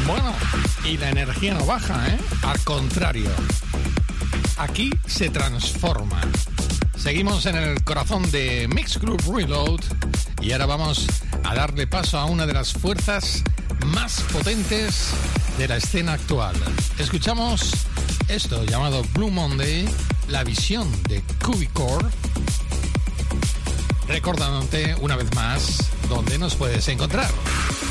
Bueno, y la energía no baja, ¿eh? Al contrario, aquí se transforma. Seguimos en el corazón de Mix Group Reload y ahora vamos a darle paso a una de las fuerzas más potentes de la escena actual. Escuchamos esto llamado Blue Monday, la visión de Cubicore, recordándote una vez más dónde nos puedes encontrar.